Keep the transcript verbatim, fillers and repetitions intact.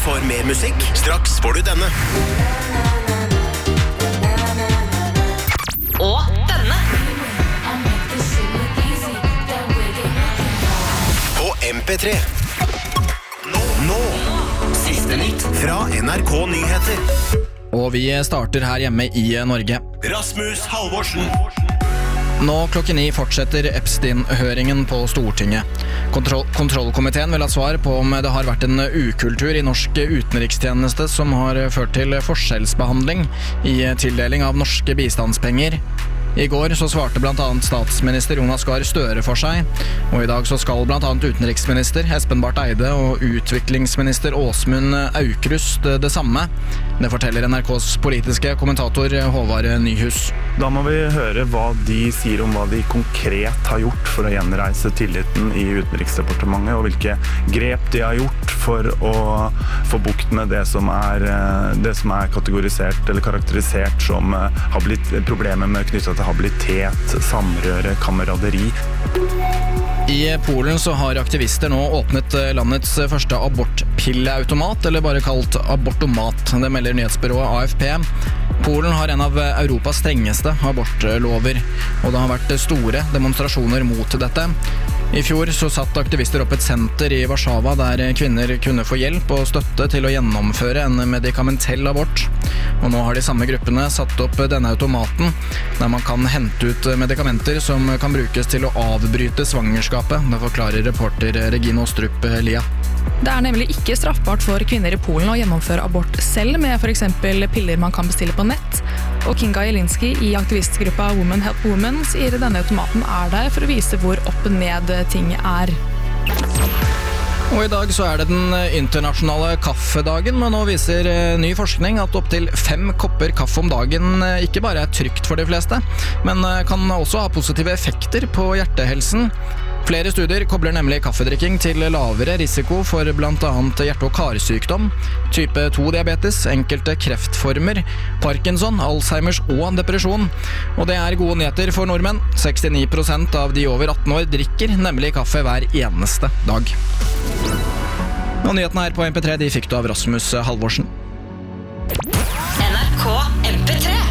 for mer musikk. Straks får du denne. Og denne. På M P tre. Nå, nå. Siste nytt fra N R K Nyheter. Og vi starter her hjemme i Norge. Rasmus Halvorsen. Nå klokken ni fortsetter Epstein-høringen på Stortinget. Kontroll- kontrollkomiteen vil ha svar på om det har vært en ukultur i norsk utenrikstjeneste som har ført til forskjellsbehandling i tildeling av norske bistandspenger. I går så svarte blant annet statsminister Jonas Gahr Støre for seg, og i dag så skal blant annet utenriksminister Espen Barth Eide og utviklingsminister Åsmund Aukrust det samme. Det forteller N R K's politiske kommentator Håvard Nyhus. Da må vi høre hva de sier om hva de konkret har gjort for å gjenreise tilliten i Utenriksdepartementet, og hvilke grep de har gjort for å få bukt med det som er, det som er kategorisert eller karakterisert som habilit- problemer med knyttet til habilitet, samrøre, kameraderi. I Polen så har aktivister nå åpnet landets første abortpilleautomat, eller bare kalt abortomat. Det melder nyhetsbyrået A F P. Polen har en av Europas strengeste abortlover, og det har vært store demonstrasjoner mot dette. I fjor så satt aktivister opp et senter i Warszawa der kvinner kunne få hjelp og støtte til å gjennomføre en medikamentell abort. Og nå har de samme gruppene satt opp denne automaten, der man kan hente ut medikamenter som kan brukes til å avbryte svangerskapet. Det forklarer reporter Regine Ostrup Lia. Det er nemlig ikke straffbart for kvinner i Polen å gjennomføre abort selv med for eksempel piller man kan bestille på nett. Og Kinga Jelinski i aktivistgruppa Women Help Women sier denne automaten er der for å vise hvor opp og ned ting er. Og i dag så er det den internasjonale kaffedagen, men nå viser ny forskning at opp til fem kopper kaffe om dagen ikke bare er trygt for de fleste, men kan også ha positive effekter på hjertehelsen. Flere studier kobler nemlig kaffedrikking til lavere risiko for blant annet hjerte- og karsykdom, type to-diabetes, enkelte kreftformer, Parkinson, Alzheimers og depresjon. Og det er gode nyheter for nordmenn. sekstini prosent av de over atten år drikker nemlig kaffe hver eneste dag. Og nyhetene her på M P tre de fikk du av Rasmus Halvorsen.